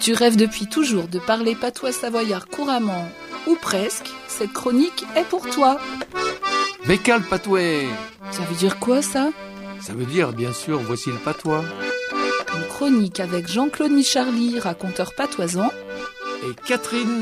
tu rêves depuis toujours de parler patois savoyard couramment, ou presque, cette chronique est pour toi. Bécal patoué. Ça veut dire quoi, ça? Ça veut dire, bien sûr, voici le patois. Une chronique avec Jean-Claude Micharly, raconteur patoisant. Et Catherine.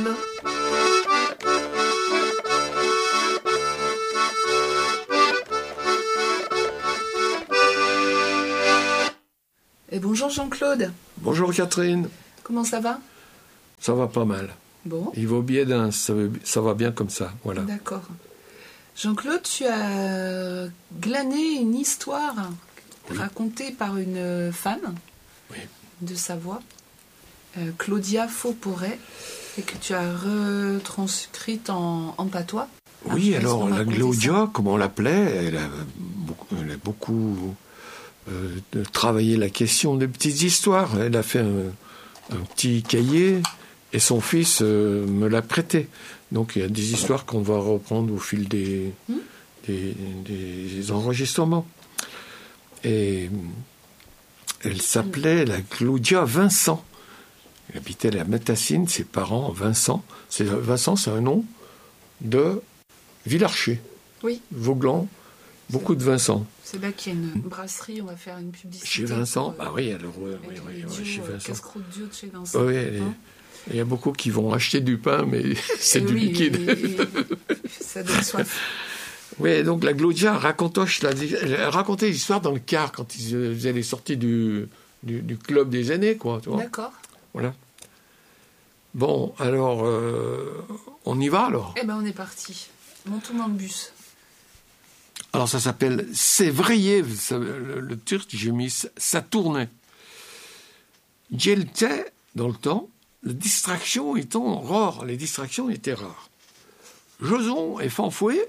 Et bonjour Jean-Claude. Bonjour Catherine. Comment ça va? Ça va pas mal. Bon. Il vaut bien d'un, ça va bien comme ça, voilà. D'accord. Jean-Claude, tu as glané une histoire racontée par une femme de Savoie, Claudia Fauporet, et que tu as retranscrite en patois. Oui, alors la Claudia, comme on l'appelait, elle a beaucoup travaillé la question des petites histoires. Elle a fait un petit cahier et son fils me l'a prêté. Donc il y a des histoires qu'on va reprendre au fil des enregistrements. Et elle s'appelait la Claudia Vincent. Elle habitait à la Métassine, ses parents, Vincent. Vincent, c'est un nom de Villarcher. Oui. Vauglan, beaucoup de Vincent. C'est là qu'il y a une brasserie, on va faire une publicité. Chez Vincent, oui, alors chez Vincent. Casse-croûte Dieu de chez Vincent. Oui, il y a beaucoup qui vont acheter du pain, mais c'est du liquide. Ça donne soif. Oui, donc la Claudia racontait l'histoire dans le car quand ils faisaient les sorties du club des aînés, quoi. Tu vois. D'accord. Voilà. Bon, alors, on y va alors? Eh ben, on est parti. Montons dans le bus. Alors, ça s'appelle Sévrier, le turc, j'ai mis ça tournait. J'étais, dans le temps, les distractions étaient rares. Joson et Fanfouet,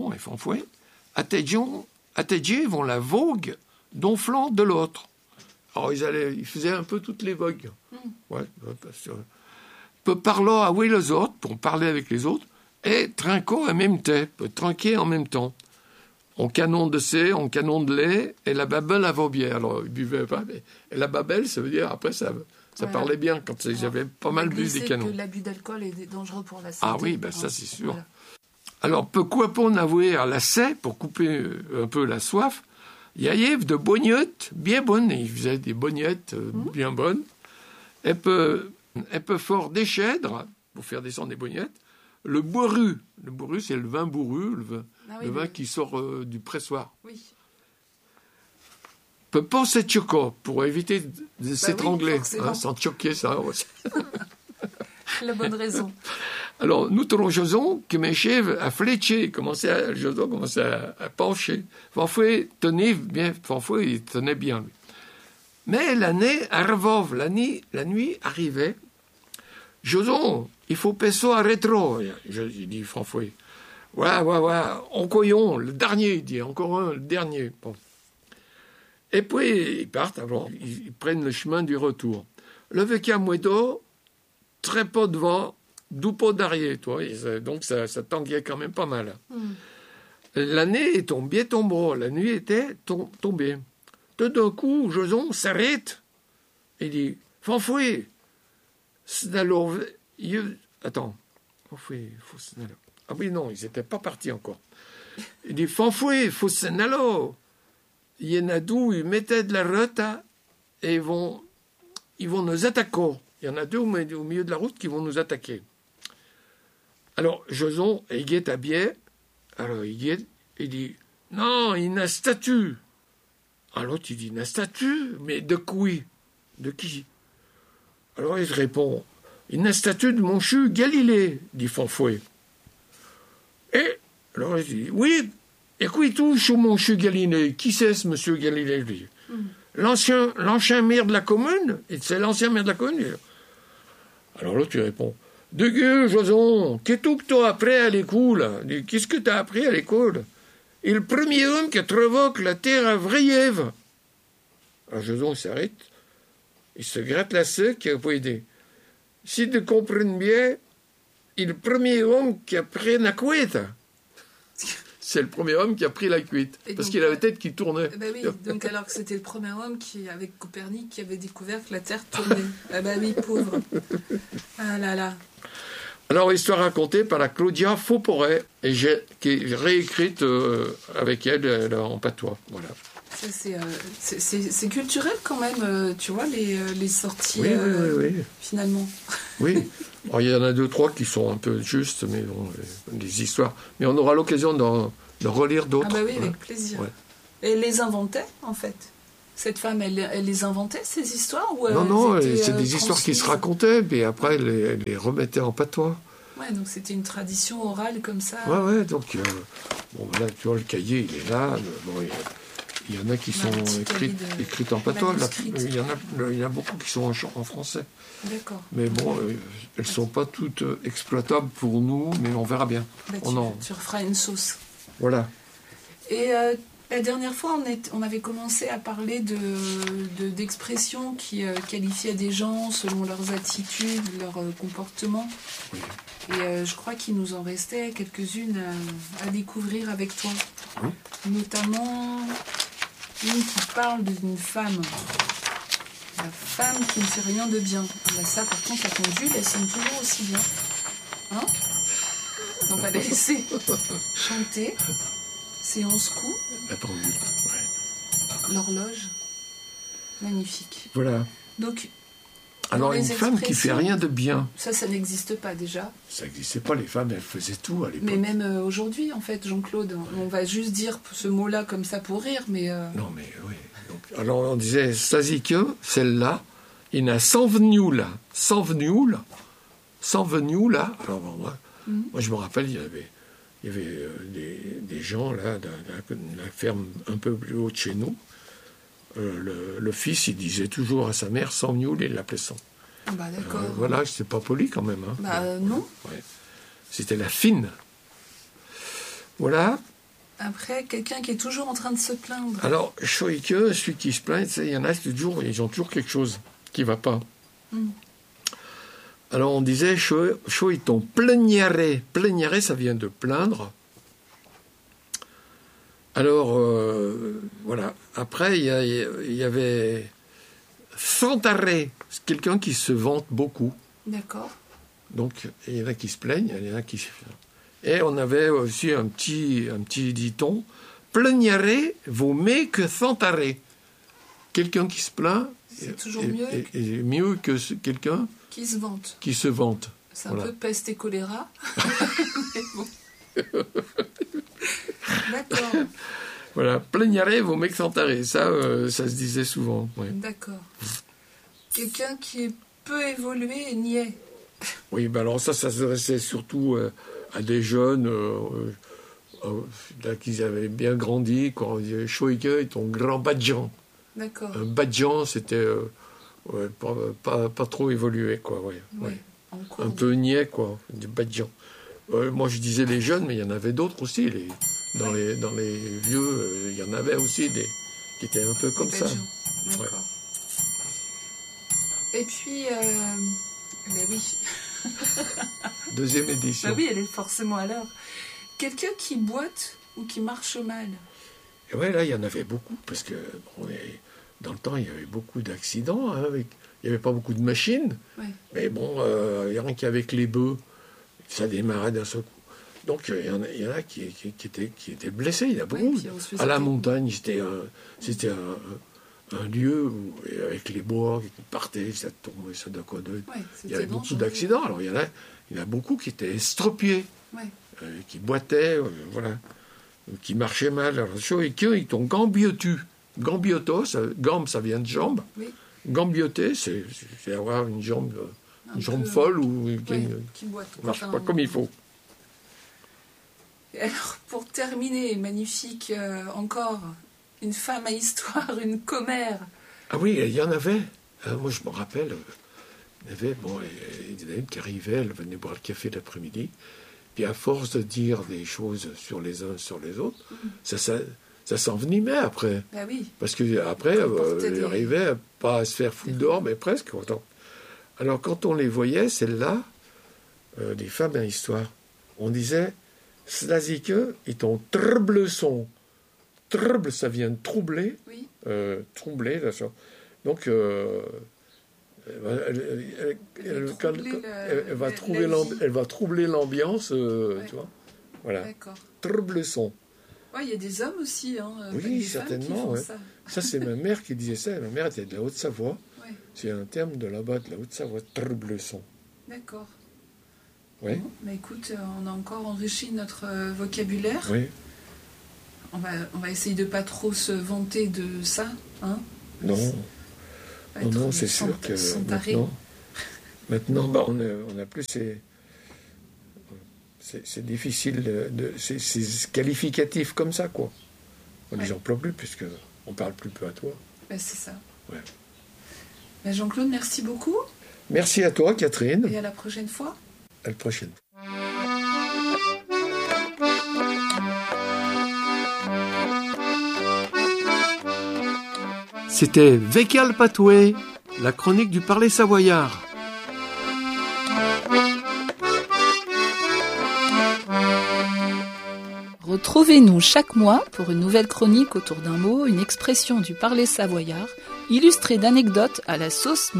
attédiez vont la vogue d'un flanc de l'autre. Alors, ils faisaient un peu toutes les vogues. Ouais, peut parler avec les autres, pour parler avec les autres, et trinquer en même temps, peut trinquer en même temps. On canon de C, on canon de lait, et la babelle avant bien. Alors, ils buvaient pas, mais la babelle, ça veut dire, après, ça parlait bien, quand ils avaient pas mal bu des canons. Que l'abus d'alcool est dangereux pour la santé. Ah oui, ben ça, c'est sûr. Voilà. Alors, pourquoi pas en avoir à la scie, pour couper un peu la soif, il y avait de bognettes bien bonnes, ils faisaient des bognettes bien bonnes. Elle peut fort déchèdre, pour faire descendre des bognettes, le bourru, c'est le vin bourru, le vin qui sort du pressoir. Oui. Peut penser choco pour éviter de s'étrangler, sans choquer ça. La bonne raison. Alors, nous trouvons Joson que mes chèvres a fléché, Joson commençait à pencher. Fanfouet tenait bien, il tenait bien. Lui. Mais l'année arrivait, la nuit arrivait. Joson, il faut passer à rétro, il dit Fanfouet. Ouais, en coyon, le dernier, il dit, encore un, le dernier. Bon. Et puis, ils partent, alors, ils prennent le chemin du retour. Le Vecchiamuedo, très peu de vent, d'où pas d'arrière, toi. Donc, ça tanguait quand même pas mal. L'année est tombée, la nuit était tombée. Tout d'un coup, Joson s'arrête. Il dit, Fanfouet, attends. Fanfouet, ah oui, non, ils n'étaient pas partis encore. Il dit, Fanfouet, Fossenalo. Il y en a d'où ils mettaient de la rota et ils vont nous attaquer. Il y en a deux au milieu de la route qui vont nous attaquer. Alors, Joson, il guette à biais. Alors, il dit, non, il y a une statue. Alors, l'autre, il dit, une statue? Mais de qui? De qui? Alors, il répond, une statue de Monsieur Galilée, dit Fanfouet. Et, alors, il dit, oui, et qui touche au Monsieur Galilée? Qui c'est ce Monsieur Galilée, lui? L'ancien maire de la commune? Et c'est l'ancien maire de la commune? Alors, l'autre, il répond, de gueule, Joson, qu'est-ce que tu as appris à l'école? Qu'est-ce que tu as appris à l'école? Et le premier homme qui a trouvé que la terre a Vriève. Alors, Joson s'arrête, il se gratte la sec et il dit, si tu comprends bien, il est le premier homme qui a pris la couette. c'est le premier homme qui a pris la cuite. Et parce donc, qu'il avait la tête qui tournait. Ben oui, donc alors que c'était le premier homme qui, avec Copernic, qui avait découvert que la Terre tournait. Ah ben oui, pauvre. Ah là là. Alors, histoire racontée par la Claudia Fauporet, qui est réécrite avec elle en patois. Voilà. Ça, c'est culturel quand même, tu vois, les sorties, oui. finalement. Oui. Alors, il y en a 2-3 qui sont un peu justes, mais bon, des histoires. Mais on aura l'occasion de relire d'autres. Ah bah oui, voilà. avec plaisir. Ouais. Et elle les inventait, en fait. Cette femme, elle les inventait, ces histoires ou Non, étaient, c'est des histoires qui se racontaient, mais après, elle les remettait en patois. Ouais, donc c'était une tradition orale comme ça. Ouais, donc, bon, là, tu vois, le cahier, il est là. Bon, il y en a qui sont écrites en patois. Il y en a beaucoup qui sont en français. D'accord. Mais bon, elles ne sont pas toutes exploitables pour nous, mais on verra bien. Bah, tu referas une sauce. Voilà. Et la dernière fois, on avait commencé à parler d'expressions qui qualifiaient des gens selon leurs attitudes, leurs comportements. Oui. Et je crois qu'il nous en restait quelques-unes à découvrir avec toi. Oui. Notamment une qui parle d'une femme. La femme qui ne fait rien de bien. Ah bah ça, par contre, la pendule, elle sonne toujours aussi bien. Hein? On va la laisser chanter. Séance coup. La pendule, ouais. L'horloge. Magnifique. Voilà. Donc, alors, une femme qui fait rien de bien. Ça n'existe pas déjà. Ça n'existait pas, les femmes, elles faisaient tout à l'époque. Mais même aujourd'hui, en fait, Jean-Claude, on va juste dire ce mot-là comme ça pour rire, mais... Non, mais oui. Donc, alors, on disait, Sazike, celle-là, il n'a sans venu là. Alors, bon, moi, je me rappelle, il y avait des gens, là, de la ferme un peu plus haut de chez nous. Le fils, il disait toujours à sa mère, sans venu, il l'appelait sans. Ah bah d'accord. Voilà, c'était pas poli quand même. Hein. Bah non. Ouais. C'était la fine. Voilà. Après, quelqu'un qui est toujours en train de se plaindre. Alors, Choïke, celui qui se plaint, il y en a toujours, ils ont toujours quelque chose qui ne va pas. Alors, on disait, Choïton plaignaré. Plaignaré, ça vient de plaindre. Alors, voilà. Après, il y avait Santaré, c'est quelqu'un qui se vante beaucoup. D'accord. Donc, il y en a qui se plaignent, il y en a qui... Et on avait aussi un petit dicton, plaignaré vaut mieux que Santaré. Quelqu'un qui se plaint c'est toujours mieux, est mieux que quelqu'un qui se vante. Qui se vante. C'est un peu peste et choléra. Mais bon. D'accord. Voilà, plaignaré vaut mieux que Santaré. Ça se disait souvent. Ouais. D'accord. Quelqu'un qui peut évoluer et niais. Oui, ben alors ça s'adressait surtout à des jeunes là, qui avaient bien grandi. Quand on disait Choïke est ton grand badjan. D'accord. Un badjan, c'était pas trop évolué, quoi. Ouais. Un peu niais, quoi, du badjan. Moi, je disais les jeunes, mais il y en avait d'autres aussi. Dans les vieux, il y en avait aussi qui étaient un peu comme ça. D'accord. Ouais. Et puis, mais oui. Deuxième édition. Bah oui, elle est forcément à l'heure. Quelqu'un qui boite ou qui marche mal. Et ouais, là, il y en avait beaucoup, parce que dans le temps, il y avait beaucoup d'accidents. Hein, il n'y avait pas beaucoup de machines. Ouais. Mais bon, rien qu'avec les bœufs, ça démarrait d'un seul coup. Donc, il y en a qui étaient blessés. Il y en a beaucoup. À la montagne, c'était un lieu où, avec les bois qui partaient, ça tombait, ça déconnait. Il y avait beaucoup d'accidents. Alors, il y en a beaucoup qui étaient estropiés, qui boitaient, voilà, qui marchaient mal. Alors, ils t'ont gambiotu. Gambioto, gambe, ça vient de jambe. Oui. Gambioter, c'est avoir une jambe folle ou qui ne marche pas comme il faut. Alors, pour terminer, magnifique, encore, une femme à histoire, une commère. Ah oui, il y en avait. Moi, je me rappelle, il y en avait une qui arrivait, elle venait boire le café l'après-midi, puis à force de dire des choses sur les uns, sur les autres, ça s'envenimait après. Ah oui. Parce qu'après, elle arrivait pas à se faire foutre dehors, mais presque. Alors, quand on les voyait, celles-là, des femmes à histoire, on disait, C'est-à-dire qu'ils t'ont trouble son. Trouble, ça vient de troubler. Oui. Troubler, là, ça. Donc, elle va troubler l'ambiance, Ouais. tu vois. Voilà. D'accord. Trouble son. Ouais, il y a des hommes aussi, hein, Oui, pas que des certainement, femmes qui font ouais. ça. Ça, c'est ma mère qui disait ça. Ma mère était de la Haute-Savoie. Ouais, C'est un terme de là-bas, de la Haute-Savoie. Trouble son. d'accord. Oui. Bon, bah écoute, on a encore enrichi notre vocabulaire. Oui. On va essayer de pas trop se vanter de ça, hein. Non. Pas Non, être non, c'est sûr que sans taré. maintenant bah, on a plus c'est difficile c'est qualificatif comme ça, quoi. On Ouais. les emploie plus puisque on parle plus peu à toi. Bah, c'est ça. Ouais. Bah, Jean-Claude, merci beaucoup Merci à toi, Catherine. et à la prochaine fois. À la prochaine. C'était Vécal Patoué, la chronique du parler savoyard. Retrouvez-nous chaque mois pour une nouvelle chronique autour d'un mot, une expression du parler savoyard, illustrée d'anecdotes à la sauce